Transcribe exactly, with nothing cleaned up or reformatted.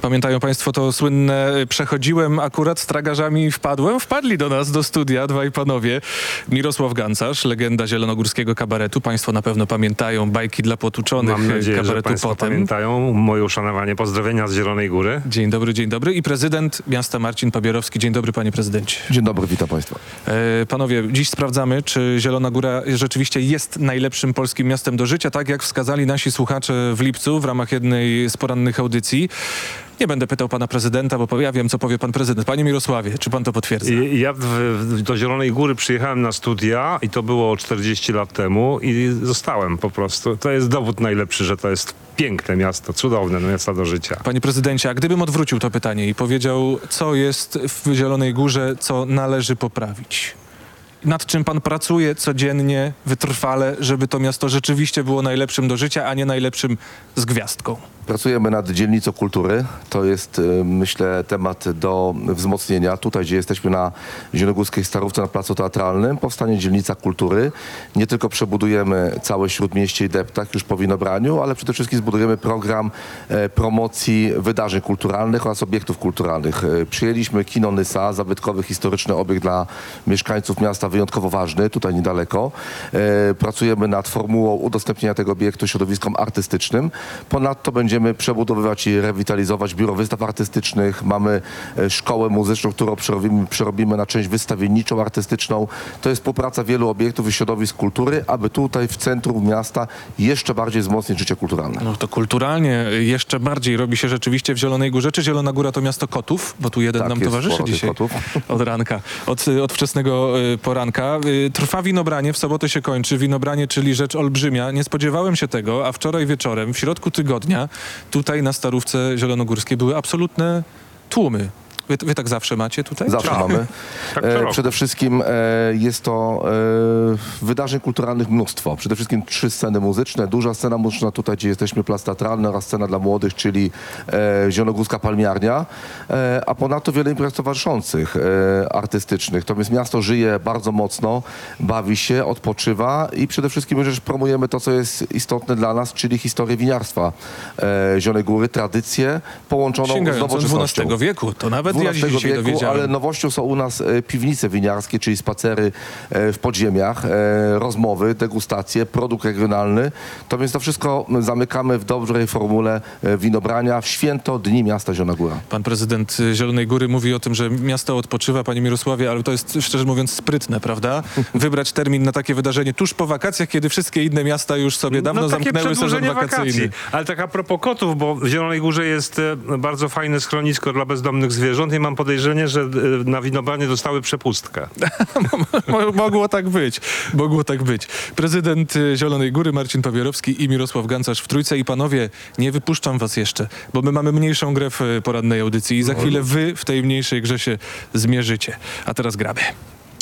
Pamiętają państwo to słynne "przechodziłem akurat z tragarzami wpadłem"? Wpadli do nas do studia dwaj panowie. Mirosław Gancarz, legenda zielonogórskiego kabaretu. Państwo na pewno pamiętają bajki dla potłuczonych. Mam nadzieję, kabaretu że państwo Potem. pamiętają. Moje uszanowanie, pozdrowienia z Zielonej Góry. Dzień dobry, dzień dobry. I prezydent miasta Marcin Pabierowski. Dzień dobry, panie prezydencie. Dzień dobry, witam państwa. E, panowie, dziś sprawdzamy, czy Zielona Góra rzeczywiście jest najlepszym polskim miastem do życia, tak jak wskazali nasi słuchacze w lipcu w ramach jednej z porannych audycji. Nie będę pytał pana prezydenta, bo ja wiem, co powie pan prezydent. Panie Mirosławie, czy pan to potwierdza? I, ja w, w, do Zielonej Góry przyjechałem na studia i to było czterdzieści lat temu i zostałem po prostu. To jest dowód najlepszy, że to jest piękne miasto, cudowne miasto do życia. Panie prezydencie, a gdybym odwrócił to pytanie i powiedział, co jest w Zielonej Górze, co należy poprawić? Nad czym pan pracuje codziennie, wytrwale, żeby to miasto rzeczywiście było najlepszym do życia, a nie najlepszym z gwiazdką? Pracujemy nad dzielnicą kultury. To jest, myślę, temat do wzmocnienia. Tutaj, gdzie jesteśmy na Zielonogórskiej Starówce, na Placu Teatralnym, powstanie dzielnica kultury. Nie tylko przebudujemy całe Śródmieście i deptak już po Winobraniu, ale przede wszystkim zbudujemy program e, promocji wydarzeń kulturalnych oraz obiektów kulturalnych. E, przyjęliśmy kino Nysa, zabytkowy, historyczny obiekt dla mieszkańców miasta, wyjątkowo ważny, tutaj niedaleko. E, pracujemy nad formułą udostępnienia tego obiektu środowiskom artystycznym. Ponadto będzie Będziemy przebudowywać i rewitalizować biuro wystaw artystycznych. Mamy szkołę muzyczną, którą przerobimy, przerobimy na część wystawienniczą, artystyczną. To jest współpraca wielu obiektów i środowisk kultury, aby tutaj w centrum miasta jeszcze bardziej wzmocnić życie kulturalne. No to kulturalnie jeszcze bardziej robi się rzeczywiście w Zielonej Górze. Czy Zielona Góra to miasto kotów? Bo tu jeden Tak, nam jest towarzyszy sporo tych dzisiaj kotów. od ranka, od, od wczesnego y, poranka. Y, trwa winobranie, w sobotę się kończy. Winobranie, czyli rzecz olbrzymia. Nie spodziewałem się tego, a wczoraj wieczorem, w środku tygodnia, tutaj na Starówce Zielonogórskiej były absolutne tłumy. Wy, wy tak zawsze macie tutaj? Zawsze Tak. mamy. Tak, e, co roku. przede wszystkim e, jest to e, wydarzeń kulturalnych mnóstwo. Przede wszystkim trzy sceny muzyczne. Duża scena muzyczna tutaj, gdzie jesteśmy, Plac Teatralny, oraz scena dla młodych, czyli e, Zielonogórska Palmiarnia. E, a ponadto wiele imprez towarzyszących, e, artystycznych. To więc miasto żyje bardzo mocno, bawi się, odpoczywa i przede wszystkim też promujemy to, co jest istotne dla nas, czyli historię winiarstwa e, Zielonej Góry, tradycję połączoną z Sięgającą nowoczesnością. dwunastego wieku. To nawet ja się dzisiaj wieku, dowiedziałem. ale nowością są u nas e, piwnice winiarskie, czyli spacery e, w podziemiach, e, rozmowy, degustacje, produkt regionalny. To więc to wszystko zamykamy w dobrej formule e, winobrania w święto Dni Miasta Zielona Góra. Pan prezydent Zielonej Góry mówi o tym, że miasto odpoczywa, panie Mirosławie, ale to jest, szczerze mówiąc, sprytne, prawda? Wybrać termin na takie wydarzenie tuż po wakacjach, kiedy wszystkie inne miasta już sobie dawno no, takie zamknęły sezon przedłużenie wakacyjny. wakacji. Ale tak a propos kotów, bo w Zielonej Górze jest e, bardzo fajne schronisko dla bezdomnych zwierząt i mam podejrzenie, że e, na winobranie dostały przepustkę. Mogło tak być. Mogło tak być. Prezydent Zielonej Góry Marcin Pabierowski i Mirosław Gancarz w trójce. I panowie, nie wypuszczam was jeszcze, bo my mamy mniejszą grę w porannej audycji i za chwilę wy w tej mniejszej grze się zmierzycie. A teraz gramy.